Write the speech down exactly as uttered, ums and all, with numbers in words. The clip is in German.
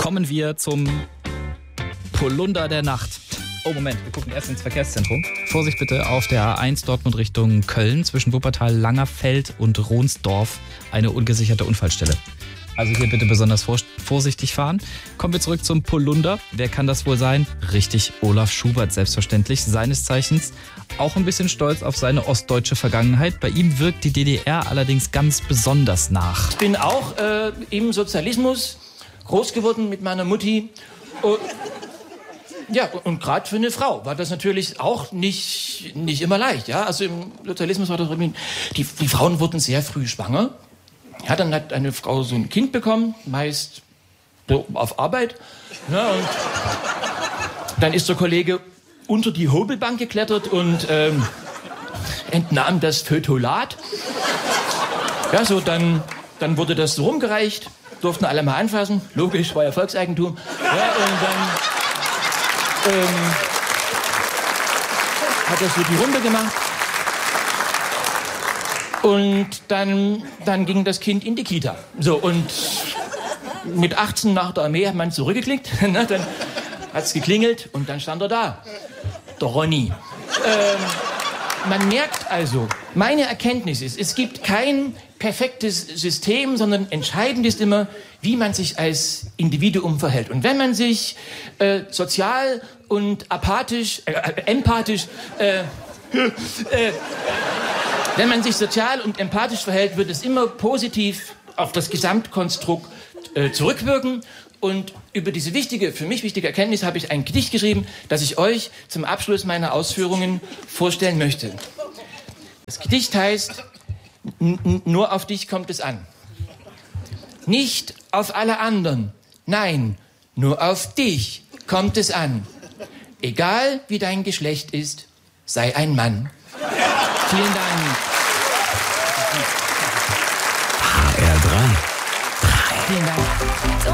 Kommen wir zum Polunder der Nacht. Oh, Moment, wir gucken erst ins Verkehrszentrum. Vorsicht bitte auf der A eins Dortmund Richtung Köln zwischen Wuppertal, Langerfeld und Ronsdorf eine ungesicherte Unfallstelle. Also hier bitte besonders vor, vorsichtig fahren. Kommen wir zurück zum Polunder. Wer kann das wohl sein? Richtig, Olaf Schubert selbstverständlich. Seines Zeichens auch ein bisschen stolz auf seine ostdeutsche Vergangenheit. Bei ihm wirkt die D D R allerdings ganz besonders nach. Ich bin auch äh, im Sozialismus groß geworden mit meiner Mutti. Und, ja, und gerade für eine Frau war das natürlich auch nicht, nicht immer leicht. Ja? Also im Sozialismus war das irgendwie, die, die Frauen wurden sehr früh schwanger. Ja, dann hat eine Frau so ein Kind bekommen, meist so auf Arbeit. Ja, und dann ist der Kollege unter die Hobelbank geklettert und ähm, entnahm das Fötulat. Ja, so dann, dann wurde das so rumgereicht, durften alle mal anfassen. Logisch, war ja Volkseigentum. Ja, und dann ähm, hat er so die Runde gemacht. Und dann, dann ging das Kind in die Kita. So, und mit achtzehn nach der Armee hat man zurückgeklickt. Ne, dann hat es geklingelt und dann stand er da. Der Ronny. Ähm, man merkt also, meine Erkenntnis ist, es gibt kein perfektes System, sondern entscheidend ist immer, wie man sich als Individuum verhält. Und wenn man sich äh, sozial und apathisch, äh, empathisch, äh, äh, wenn man sich sozial und empathisch verhält, wird es immer positiv auf das Gesamtkonstrukt äh, zurückwirken. Und über diese wichtige, für mich wichtige Erkenntnis habe ich ein Gedicht geschrieben, das ich euch zum Abschluss meiner Ausführungen vorstellen möchte. Das Gedicht heißt, nur auf dich kommt es an. Nicht auf alle anderen, nein, nur auf dich kommt es an. Egal wie dein Geschlecht ist, sei ein Mann. Vielen Dank. H R drei. Vielen Dank.